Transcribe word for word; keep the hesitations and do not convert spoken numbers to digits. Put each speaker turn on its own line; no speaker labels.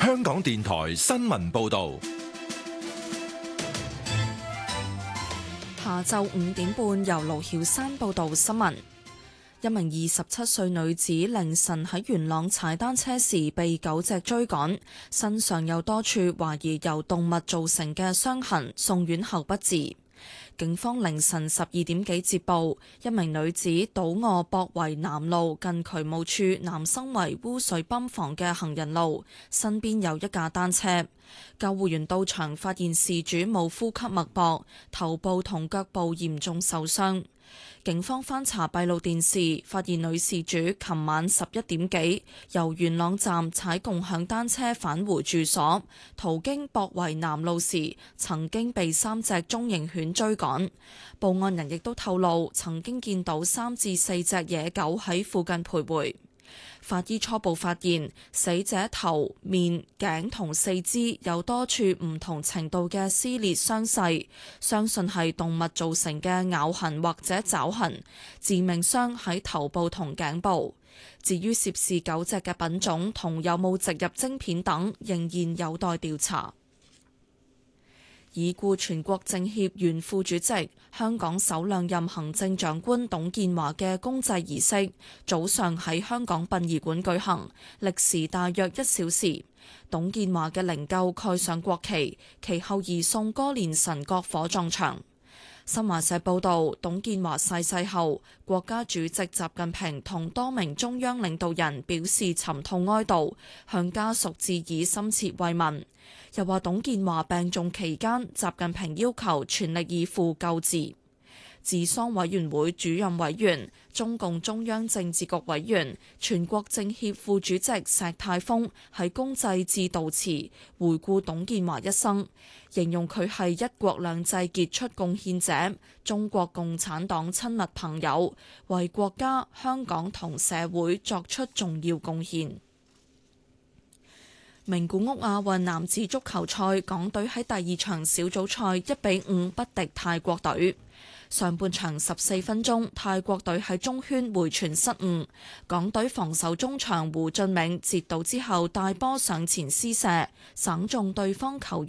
香港電台新聞報道。
下晝五點半，由盧曉山報道新聞。一名二十七歲女子凌晨喺元朗踩單車時被狗隻追趕，身上有多處懷疑由動物造成嘅傷痕，送院後不治。警方凌晨十二點幾接報，一名女子倒卧博圍南路近渠務處南生圍污水泵房嘅行人路，身邊有一架單車。救護員到場發現事主冇呼吸脈搏，頭部同腳部嚴重受傷。警方翻查閉路電視，發現女事主琴晚十一點幾由元朗站踩共享單車返回住所，途經博圍南路時曾經被三隻中型犬追趕。報案人亦都透露，曾經見到三至四隻野狗喺附近徘徊。法醫初步發現，死者頭、面、頸同四肢有多處唔同程度嘅撕裂傷勢，相信係動物造成嘅咬痕或者爪痕，致命傷喺頭部同頸部。至於涉事狗隻嘅品種同有冇植入晶片等，仍然有待調查。已故全國政協原副主席、香港首兩任行政長官董建華嘅公祭儀式，早上喺香港殯儀館舉行，歷時大約一小時。董建華嘅靈柩蓋上國旗，其後移送哥連臣角火葬場。新華社報道，董建華逝世後，國家主席習近平同多名中央領導人表示沉痛哀悼，向家屬致以深切慰問。又話董建華病重期間，習近平要求全力以赴救治。治喪委員會主任委員、中共中央政治局委員、全國政協副主席石泰峰喺公祭致悼詞回顧董建華一生，形容佢係一國兩制傑出貢獻者、中國共產黨親密朋友，為國家、香港同社會作出重要貢獻。名古屋亞運男子足球賽，港隊喺第二場小組賽一比五不敵泰國隊。上半場十四分鐘，泰國隊喺中圈回傳失誤，港隊防守中場胡俊銘截到之後帶波上前施射，省中對方球員